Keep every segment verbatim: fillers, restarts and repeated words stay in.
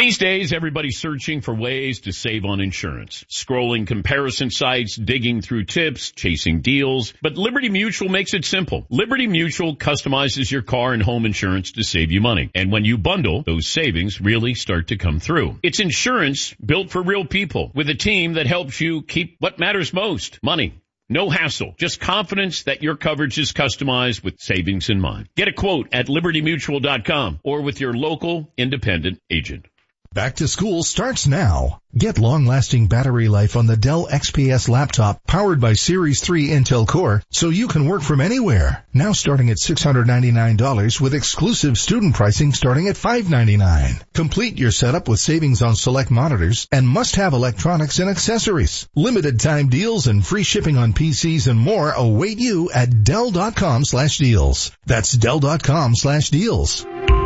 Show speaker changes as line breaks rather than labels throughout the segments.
These days, everybody's searching for ways to save on insurance. Scrolling comparison sites, digging through tips, chasing deals. But Liberty Mutual makes it simple. Liberty Mutual customizes your car and home insurance to save you money. And when you bundle, those savings really start to come through. It's insurance built for real people with a team that helps you keep what matters most, money. No hassle, just confidence that your coverage is customized with savings in mind. Get a quote at liberty mutual dot com or with your local independent agent.
Back to school starts now. Get long-lasting battery life on the Dell X P S laptop powered by Series three Intel Core so you can work from anywhere. Now starting at six hundred ninety-nine dollars with exclusive student pricing starting at five hundred ninety-nine dollars. Complete your setup with savings on select monitors and must-have electronics and accessories. Limited time deals and free shipping on P Cs and more await you at Dell dot com slash deals. That's Dell dot com slash deals.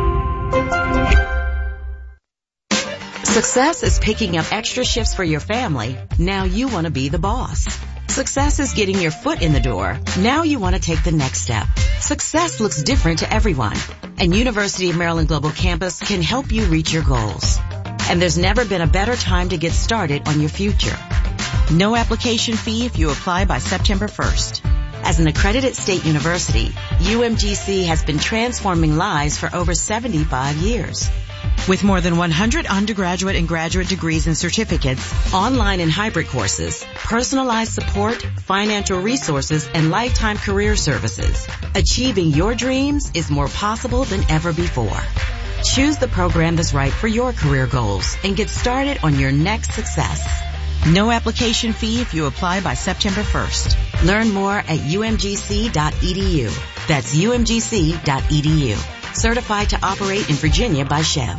Success is picking up extra shifts for your family. Now you want to be the boss. Success is getting your foot in the door. Now you want to take the next step. Success looks different to everyone, and University of Maryland Global Campus can help you reach your goals. And there's never been a better time to get started on your future. No application fee if you apply by September first. As an accredited state university, U M G C has been transforming lives for over seventy-five years. With more than one hundred undergraduate and graduate degrees and certificates, online and hybrid courses, personalized support, financial resources, and lifetime career services, achieving your dreams is more possible than ever before. Choose the program that's right for your career goals and get started on your next success. No application fee if you apply by September first. Learn more at U M G C dot E D U. That's U M G C dot E D U. Certified to operate in Virginia by Chev.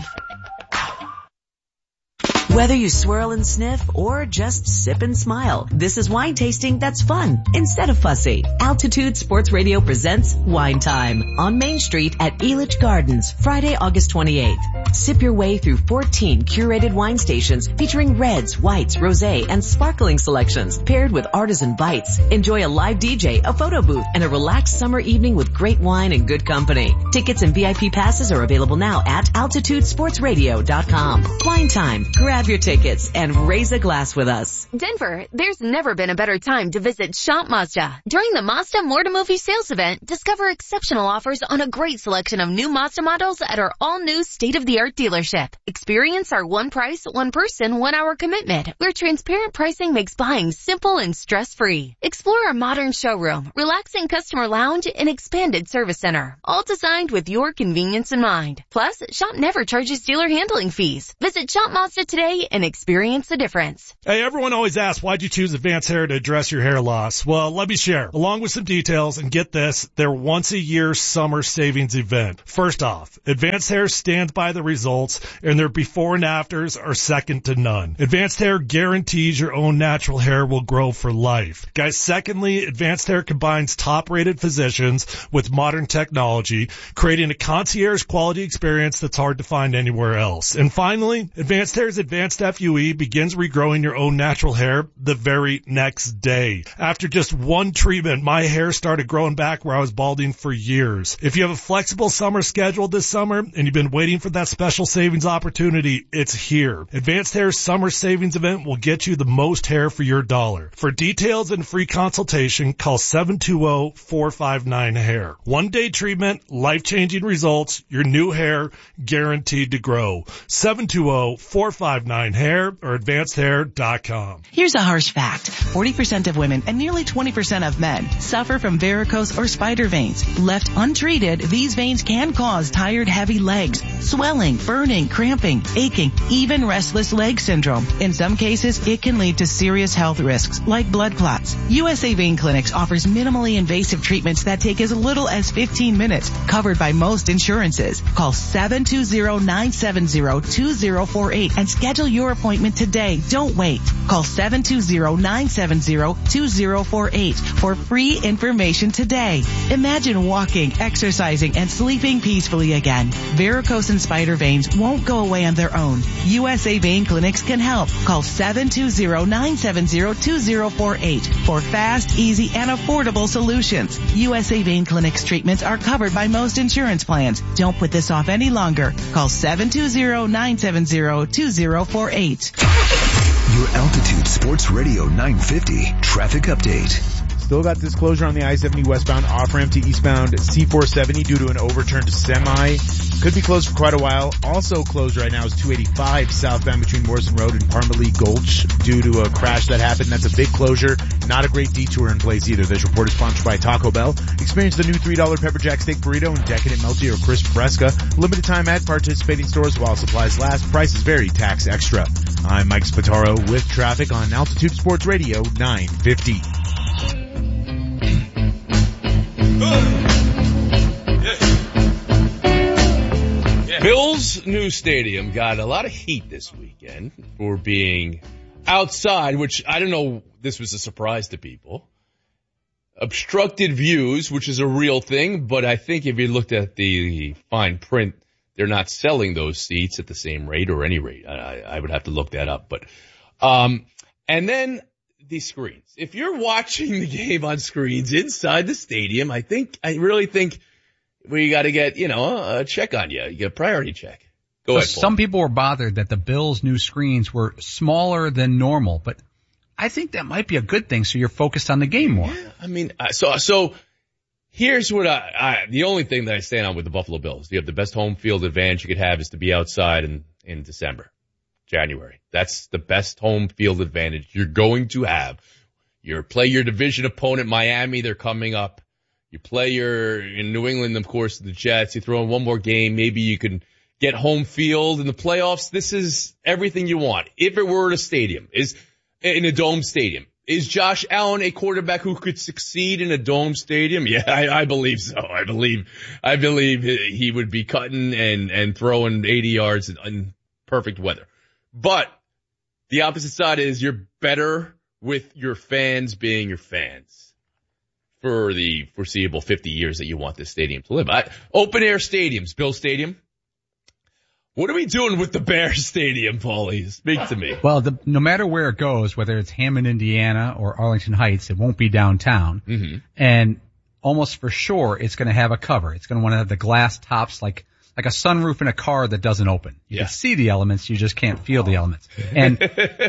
Whether you swirl and sniff or just sip and smile, this is wine tasting that's fun instead of fussy. Altitude Sports Radio presents Wine Time on Main Street at Elitch Gardens, Friday, August twenty-eighth. Sip your way through fourteen curated wine stations featuring reds, whites, rosé, and sparkling selections paired with artisan bites. Enjoy a live D J, a photo booth, and a relaxed summer evening with great wine and good company. Tickets and V I P passes are available now at altitude sports radio dot com. Wine Time. Grab your tickets and raise a glass with us.
Denver, there's never been a better time to visit Shop Mazda. During the Mazda More to Movie sales event, discover exceptional offers on a great selection of new Mazda models at our all-new state-of-the-art dealership. Experience our one price, one person, one hour commitment, where transparent pricing makes buying simple and stress-free. Explore our modern showroom, relaxing customer lounge, and expanded service center, all designed with your convenience in mind. Plus, Shop never charges dealer handling fees. Visit Shop Mazda today and experience the difference.
Hey, everyone always asks, why'd you choose Advanced Hair to address your hair loss? Well, let me share. Along with some details, and get this, their once-a-year summer savings event. First off, Advanced Hair stands by the results, and their before and afters are second to none. Advanced Hair guarantees your own natural hair will grow for life. Guys, secondly, Advanced Hair combines top-rated physicians with modern technology, creating a concierge quality experience that's hard to find anywhere else. And finally, Advanced Hair's Advanced F U E begins regrowing your own natural hair the very next day. After just one treatment, my hair started growing back where I was balding for years. If you have a flexible summer schedule this summer and you've been waiting for that special savings opportunity, it's here. Advanced Hair's summer savings event will get you the most hair for your dollar. For details and free consultation, call seven two zero, four five nine, hair. One day treatment, life-changing results, your new hair guaranteed to grow. seven two zero, four five nine, hair or advanced hair dot com.
Here's a harsh fact. forty percent of women and nearly twenty percent of men suffer from varicose or spider veins. Left untreated, these veins can cause tired, heavy legs, swelling, burning, cramping, aching, even restless leg syndrome. In some cases, it can lead to serious health risks like blood clots. U S A Vein Clinics offers minimally invasive treatments that take as little as fifteen minutes, covered by most insurances. Call seven two zero, nine seven zero, two zero four eight and schedule your appointment today. Don't wait. Call seven two zero, nine seven zero, two zero four eight for free information today. Imagine walking, exercising, and sleeping peacefully again. Varicose and spider veins won't go away on their own. U S A Vein Clinics can help. Call seven two zero, nine seven zero, two zero four eight for fast, easy, and affordable solutions. U S A Vein Clinics treatments are covered by most insurance plans. Don't put this off any longer. Call seven two zero, nine seven zero, two zero four eight.
Your Altitude Sports Radio nine fifty traffic update.
Still got this closure on the I seventy westbound off-ramp to eastbound C four seventy due to an overturned semi. Could be closed for quite a while. Also closed right now is two eighty-five southbound between Morrison Road and Parmalee Gulch due to a crash that happened. That's a big closure. Not a great detour in place either. This report is sponsored by Taco Bell. Experience the new three dollar Pepper Jack Steak Burrito and Decadent Melty or Crisp Fresca. Limited time at participating stores while supplies last. Prices vary. Tax extra. I'm Mike Spataro with traffic on Altitude Sports Radio nine fifty.
Bills' new stadium got a lot of heat this weekend for being outside, which I don't know, this was a surprise to people. Obstructed views, which is a real thing, but I think if you looked at the fine print, they're not selling those seats at the same rate or any rate. I, I would have to look that up. But, um, and then the screens. If you're watching the game on screens inside the stadium, I think, I really think we got to get, you know, a check on you. You get a priority check. Go
so
ahead, Paul.
Some people were bothered that the Bills' new screens were smaller than normal, but I think that might be a good thing. So you're focused on the game more.
Yeah, I mean, so, so here's what I, I, the only thing that I stand on with the Buffalo Bills. You have the best home field advantage you could have is to be outside in, in December, January. That's the best home field advantage you're going to have. You play your division opponent, Miami, they're coming up. You play your, in New England, of course, the Jets. You throw in one more game. Maybe you can get home field in the playoffs. This is everything you want. If it were at a stadium, is in a dome stadium. Is Josh Allen a quarterback who could succeed in a dome stadium? Yeah, I, I believe so. I believe, I believe he would be cutting and, and throwing eighty yards in, in perfect weather. But the opposite side is you're better with your fans being your fans for the foreseeable fifty years that you want this stadium to live. I, open air stadiums, Bill Stadium. What are we doing with the Bears Stadium, Paulie? Speak to me.
Well, the, no matter where it goes, whether it's Hammond, Indiana or Arlington Heights, it won't be downtown.
Mm-hmm.
And almost for sure it's going to have a cover. It's going to want to have the glass tops like like a sunroof in a car that doesn't open. You
yeah.
can see the elements, you just can't feel the elements. And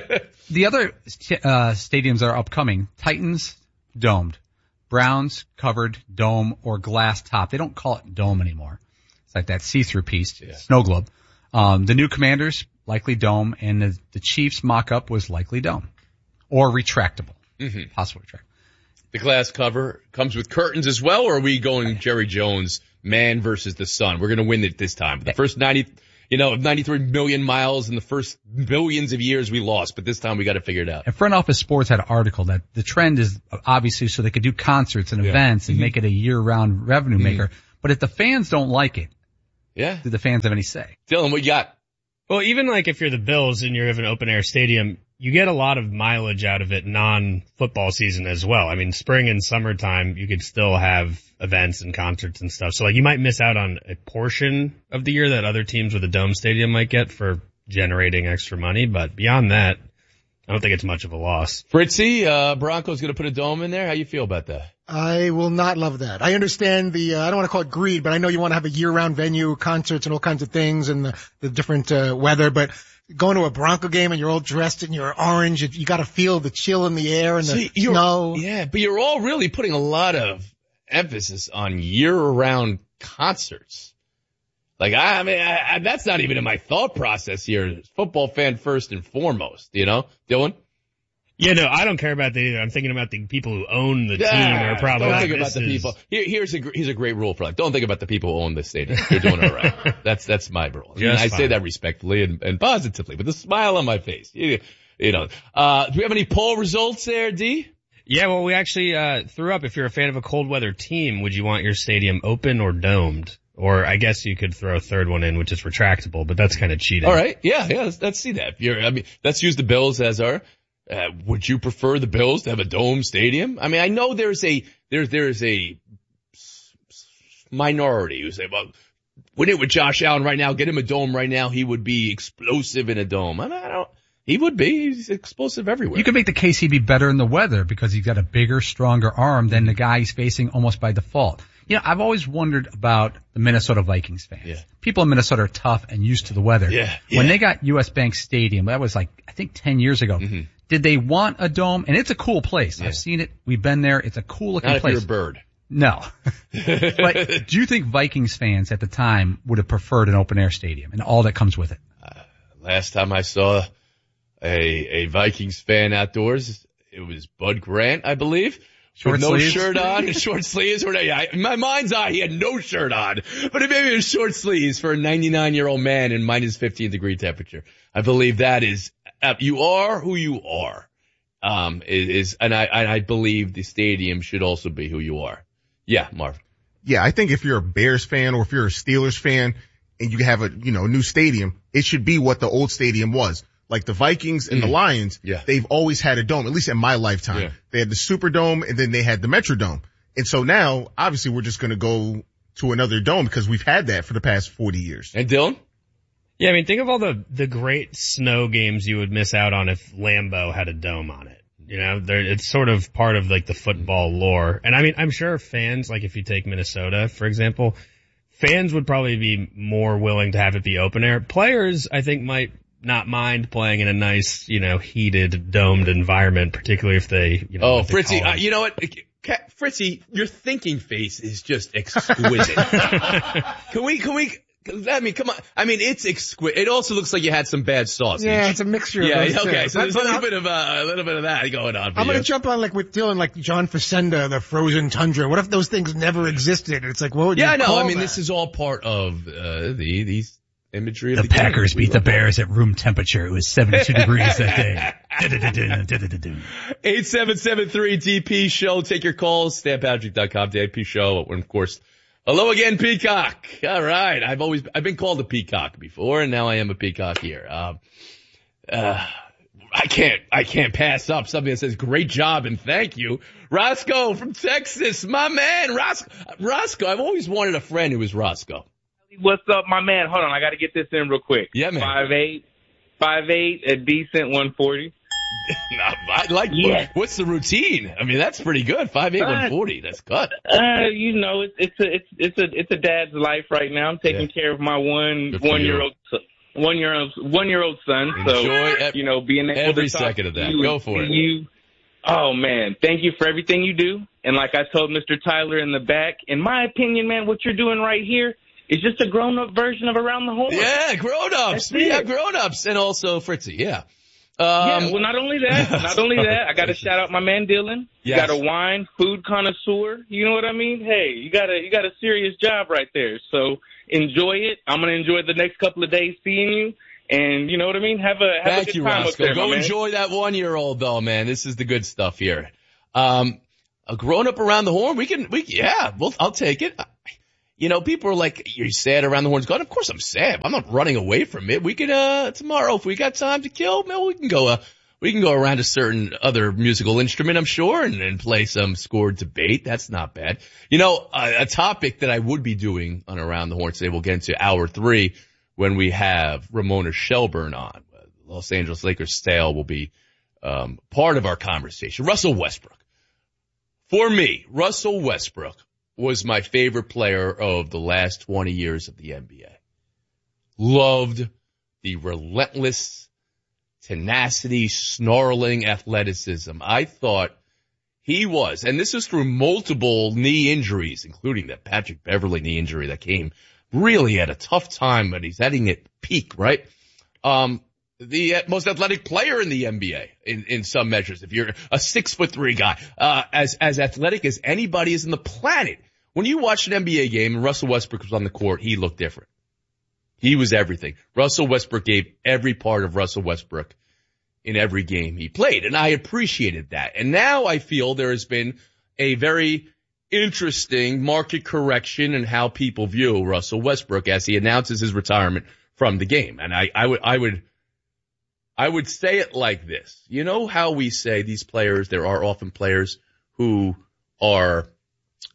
the other uh stadiums that are upcoming, Titans, domed. Browns, covered, dome, or glass top. They don't call it dome anymore. It's like that see-through piece, yeah. snow globe. Um, the new Commanders, likely dome, and the, the Chiefs mock-up was likely dome. Or retractable.
Mm-hmm.
Possible retractable.
The glass cover comes with curtains as well, or are we going Jerry Jones, man versus the sun? We're going to win it this time. The first ninety, you know, ninety-three million miles in the first billions of years we lost, but this time we got to figure it out.
And Front Office Sports had an article that the trend is obviously so they could do concerts and
yeah.
events and
mm-hmm.
make it a year-round revenue mm-hmm. maker. But if the fans don't like it,
yeah,
do the fans have any say?
Dylan, what you got?
Well, even like if you're the Bills and you have an open-air stadium, you get a lot of mileage out of it non-football season as well. I mean, spring and summertime, you could still have events and concerts and stuff. So like you might miss out on a portion of the year that other teams with a dome stadium might get for generating extra money. But beyond that, I don't think it's much of a loss.
Fritzy, uh, Broncos going to put a dome in there. How you feel about that?
I will not love that. I understand the, uh, I don't want to call it greed, but I know you want to have a year-round venue, concerts and all kinds of things and the, the different, uh, weather, but going to a Bronco game and you're all dressed in your orange, you, you got to feel the chill in the air and the
See,
snow.
Yeah, but you're all really putting a lot of emphasis on year-round concerts. Like, I, I mean, I, I, that's not even in my thought process here. Football fan first and foremost, you know? Dylan?
Yeah, no, I don't care about that either. I'm thinking about the people who own the
yeah,
team or probably.
Don't think about the people. Here, here's a here's a great rule for that. Don't think about the people who own the stadium. You're doing it right. That's that's my rule. I, mean, I say that respectfully and, and positively, with a smile on my face. You, you know. Uh, do we have any poll results there, D?
Yeah, well, we actually uh threw up. If you're a fan of a cold weather team, would you want your stadium open or domed? Or I guess you could throw a third one in, which is retractable, but that's kind of cheating.
All right, yeah, yeah. Let's, let's see that. If you're, I mean, let's use the Bills as our. Uh, would you prefer the Bills to have a dome stadium? I mean, I know there's a there's there's a minority who say, well, win it with Josh Allen right now, get him a dome right now, he would be explosive in a dome. I don't, he would be. He's explosive everywhere.
You could make the case he'd be better in the weather because he's got a bigger, stronger arm than the guy he's facing almost by default. You know, I've always wondered about the Minnesota Vikings fans.
Yeah.
People in Minnesota are tough and used to the weather.
Yeah, yeah.
When they got U S Bank Stadium, that was like, I think ten years ago.
Mm-hmm.
Did they want a dome? And it's a cool place.
Yeah.
I've seen it. We've been there. It's a cool looking
Not
place.
if you're a bird.
No. But do you think Vikings fans at the time would have preferred an open air stadium and all that comes with it?
Uh, last time I saw a, a Vikings fan outdoors, it was Bud Grant, I believe.
Short
with no
sleeves?
shirt on and short sleeves. Or, yeah, in my mind's eye, he had no shirt on. But it maybe it was short sleeves for a ninety-nine-year-old man in minus fifteen degree temperature. I believe that is, uh, you are who you are. Um, is, is and I, and I believe the stadium should also be who you are. Yeah, Marv.
Yeah, I think if you're a Bears fan or if you're a Steelers fan and you have a, you know, new stadium, it should be what the old stadium was. Like the Vikings and
mm.
the Lions,
yeah.
they've always had a dome, at least in my lifetime.
Yeah.
They had the Superdome and then they had the Metrodome. And so now, obviously, we're just going to go to another dome because we've had that for the past forty years.
And Dylan?
Yeah, I mean, think of all the, the great snow games you would miss out on if Lambeau had a dome on it. You know, there, it's sort of part of like the football lore. And I mean, I'm sure fans, like if you take Minnesota, for example, fans would probably be more willing to have it be open air. Players, I think, might not mind playing in a nice, you know, heated, domed environment, particularly if they, you know.
Oh, Fritzy, uh, you know what? Fritzy, your thinking face is just exquisite. Can we, can we, I mean, come on. I mean, it's exquisite. It also looks like you had some bad sausage.
Yeah, it's a mixture of
yeah,
those
okay.
two.
So there's a little bit of, uh, a little bit of that going on for
I'm
you.
gonna jump on like with Dylan, like John Facenda, the frozen tundra. What if those things never existed? It's like, what would
yeah,
you
I know.
call
I mean,
that?
this is all part of, uh, the, these imagery of
The
the game.
Packers beat the Bears at room temperature. It was seventy-two degrees that day.
eight seven seven three D P show. Take your calls. stan patrick dot com, D P show. And of course, hello again, Peacock. All right. I've always, I've been called a peacock before and now I am a peacock here. Um, uh, I can't, I can't pass up something that says great job and thank you. Roscoe from Texas, my man. Roscoe, Roscoe. I've always wanted a friend who was Roscoe.
What's up, my man? Hold on, I got to get this in real quick.
Yeah, man.
Five eight, five eight, a decent one forty.
I like.
Yeah.
What's the routine? I mean, that's pretty good. Five eight, one forty. That's good.
Uh, you know, it's it's a it's it's a it's a dad's life right now. I'm taking
Yeah.
care of my one
Good for
one
you.
year old one year old one year old son.
Enjoy
so
ev-
you know, being able
every
to talk
second of
to
that.
you
Go
and
for
see
it.
You, oh man, thank you for everything you do. And like I told Mister Tyler in the back, in my opinion, man, what you're doing right here is just a grown-up version of Around the Horn.
Yeah, grown-ups.
That's
We
it.
have grown-ups. And also Fritzy, yeah. Um,
yeah, well, not only that, not only that, I got to shout out my man Dylan. You
Yes.
got a wine, food connoisseur. You know what I mean? Hey, you got a you got a serious job right there. So enjoy it. I'm gonna enjoy the next couple of days seeing you, and you know what I mean. Have a have
Thank
a good
you,
time up
Roscoe.
there,
Go
my man.
enjoy that one-year-old, though, man. This is the good stuff here. Um, a grown-up around the horn, we can, we yeah, well, I'll take it. You know, people are like, you're sad around the horn's gone. Of course I'm sad. I'm not running away from it. We could, uh, tomorrow, if we got time to kill, man, we can go, uh, we can go around a certain other musical instrument, I'm sure, and, and play some scored debate. That's not bad. You know, a, a topic that I would be doing on Around the Horn today, we'll get into hour three when we have Ramona Shelburne on. Los Angeles Lakers tale will be, um, part of our conversation. Russell Westbrook. For me, Russell Westbrook was my favorite player of the last twenty years of the N B A. Loved the relentless tenacity, snarling athleticism. I thought he was, and this is through multiple knee injuries, including that Patrick Beverley knee injury that came really at a tough time, but he's heading at peak, right? Um, the most athletic player in the N B A in, in some measures. If you're a six foot three guy, uh, as, as athletic as anybody is in the planet. When you watch an N B A game and Russell Westbrook was on the court, he looked different. He was everything. Russell Westbrook gave every part of Russell Westbrook in every game he played, and I appreciated that. And now I feel there has been a very interesting market correction in how people view Russell Westbrook as he announces his retirement from the game. And I, I would, I would, I would say it like this. You know how we say these players, there are often players who are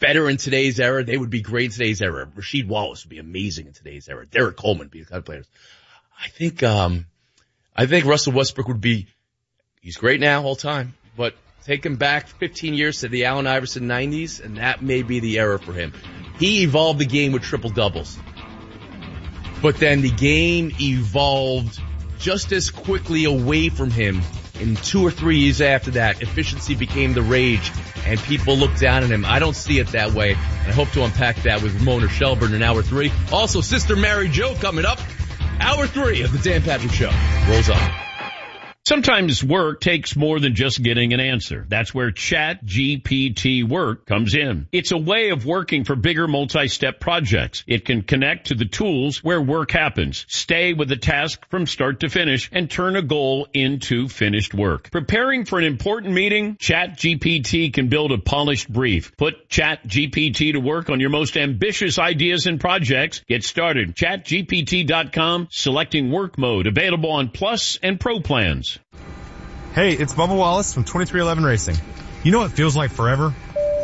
better in today's era. They would be great in today's era. Rasheed Wallace would be amazing in today's era. Derek Coleman would be the kind of players. I think, um, I think Russell Westbrook would be, he's great now all time, but take him back fifteen years to the Allen Iverson nineties, and that may be the era for him. He evolved the game with triple doubles. But then the game evolved just as quickly away from him. In two or three years after that, efficiency became the rage, and people looked down on him. I don't see it that way, and I hope to unpack that with Ramona Shelburne in hour three. Also, Sister Mary Jo coming up. Hour three of the Dan Patrick Show. Rolls on.
Sometimes work takes more than just getting an answer. That's where Chat G P T Work comes in. It's a way of working for bigger multi-step projects. It can connect to the tools where work happens, stay with the task from start to finish, and turn a goal into finished work. Preparing for an important meeting? Chat G P T can build a polished brief. Put Chat G P T to work on your most ambitious ideas and projects. Get started. Chat G P T dot com, selecting work mode, available on Plus and Pro plans.
Hey, it's Bubba Wallace from twenty-three eleven Racing. You know what feels like forever?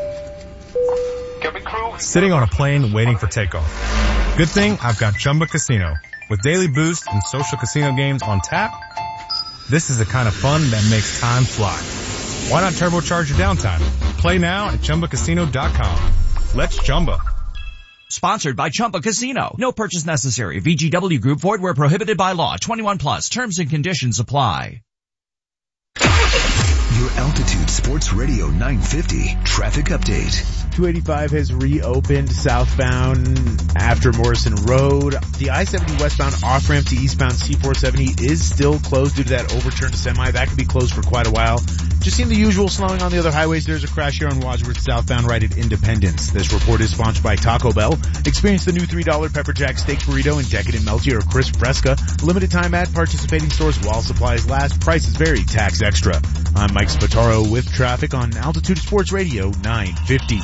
Sitting on a plane waiting for takeoff. Good thing I've got Chumba Casino. With daily boosts and social casino games on tap, this is the kind of fun that makes time fly. Why not turbocharge your downtime? Play now at Chumba Casino dot com. Let's Chumba.
Sponsored by Chumba Casino. No purchase necessary. V G W Group. Void where prohibited by law. twenty-one plus. Terms and conditions apply.
Your Altitude Sports Radio nine fifty traffic update.
two eighty-five has reopened southbound after Morrison Road. The I seventy westbound off-ramp to eastbound C four seventy is still closed due to that overturned semi. That could be closed for quite a while. Just seeing the usual slowing on the other highways. There's a crash here on Wadsworth southbound right at Independence. This report is sponsored by Taco Bell. Experience the new three dollar Pepper Jack Steak Burrito in decadent melty or crisp fresca. Limited time at participating stores while supplies last. Prices vary. Tax extra. I'm Mike Spataro with traffic on Altitude Sports Radio nine fifty.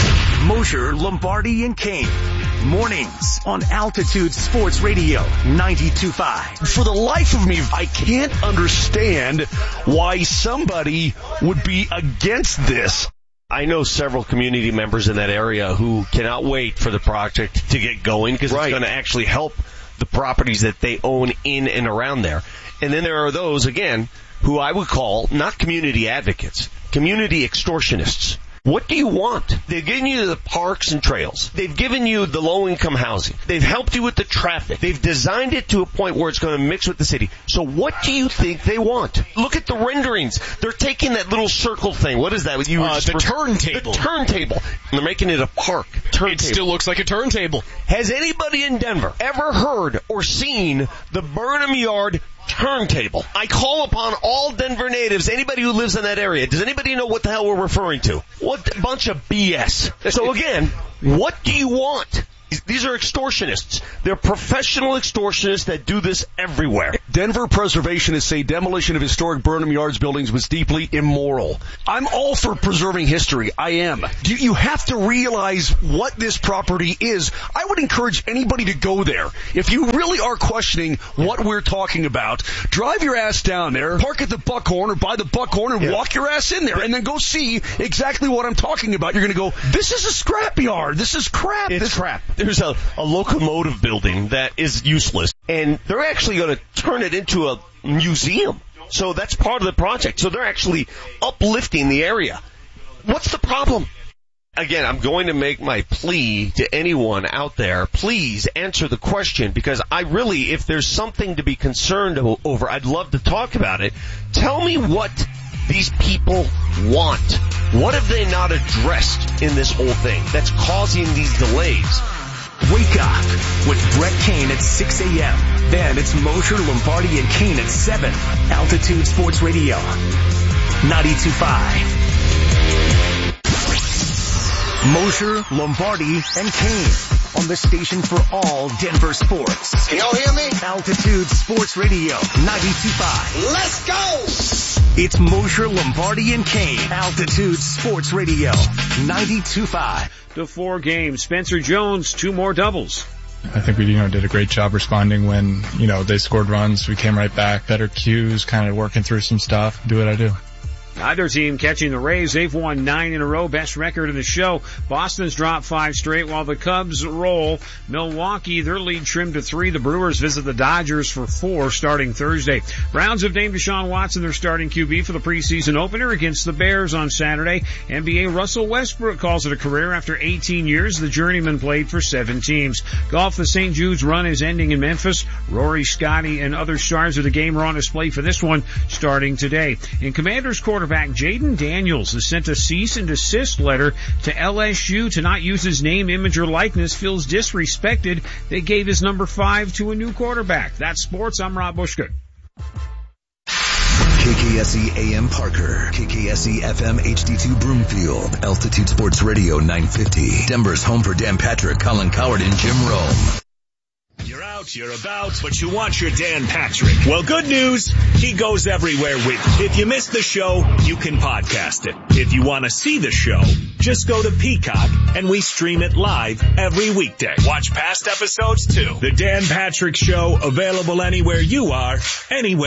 Mosher, Lombardi, and Kane. Mornings on Altitude Sports Radio ninety-two point five.
For the life of me, I can't understand why somebody would be against this. I know several community members in that area who cannot wait for the project to get going because right. It's going to actually help the properties that they own in and around there. And then there are those, again, who I would call not community advocates, community extortionists. What do you want? They've given you the parks and trails. They've given you the low-income housing. They've helped you with the traffic. They've designed it to a point where it's going to mix with the city. So what do you think they want? Look at the renderings. They're taking that little circle thing. What is that? You
uh, the re- turntable.
The turntable. And they're making it a park. Turntable.
It still looks like a turntable.
Has anybody in Denver ever heard or seen the Burnham Yard turntable? I call upon all Denver natives, anybody who lives in that area. Does anybody know what the hell we're referring to? What a bunch of B S. So again, what do you want? These are extortionists. They're professional extortionists that do this everywhere.
Denver preservationists say demolition of historic Burnham Yards buildings was deeply immoral. I'm all for preserving history. I am. You, you have to realize what this property is. I would encourage anybody to go there. If you really are questioning what we're talking about, drive your ass down there, park at the Buckhorn or by the Buckhorn and yeah. walk your ass in there and then go see exactly what I'm talking about. You're going to go, this is a scrapyard. This is crap.
It's
this
crap. There's a, a locomotive building that is useless, and they're actually going to turn it into a museum. So that's part of the project. So they're actually uplifting the area. What's the problem? Again, I'm going to make my plea to anyone out there. Please answer the question, because I really, if there's something to be concerned over, I'd love to talk about it. Tell me what these people want. What have they not addressed in this whole thing that's causing these delays?
Wake up with Brett Kane at six a.m. Then it's Mosher, Lombardi, and Kane at seven. Altitude Sports Radio ninety-two point five. Mosher, Lombardi, and Kane on the station for all Denver sports.
Can y'all hear me?
Altitude Sports Radio ninety-two point five.
Let's go!
It's Mosher, Lombardi, and Kane. Altitude Sports Radio ninety-two point five.
The four games. Spencer Jones, two more doubles.
I think we, you know, did a great job responding when, you know, they scored runs. We came right back. Better cues, kind of working through some stuff. Do what I do.
Neither team catching the Rays. They've won nine in a row, best record in the show. Boston's dropped five straight while the Cubs roll. Milwaukee, their lead trimmed to three. The Brewers visit the Dodgers for four starting Thursday. Browns have named Deshaun Watson their starting Q B for the preseason opener against the Bears on Saturday. N B A Russell Westbrook calls it a career after eighteen years. The journeyman played for seven teams. Golf, the Saint Jude's run is ending in Memphis. Rory, Scotty, and other stars of the game are on display for this one starting today. In Commanders quarterback Jaden Daniels has sent a cease and desist letter to L S U to not use his name, image, or likeness. Feels disrespected. They gave his number five to a new quarterback. That's sports. I'm Rob Bushgood.
K K S E A M Parker, K K S E F M H D two Broomfield, Altitude Sports Radio nine fifty, Denver's home for Dan Patrick, Colin Coward, and Jim Rome.
You're out, you're about, but you want your Dan Patrick. Well, good news, he goes everywhere with you. If you missed the show, you can podcast it. If you want to see the show, just go to Peacock and we stream it live every weekday. Watch past episodes too. The Dan Patrick Show, available anywhere you are, anywhere.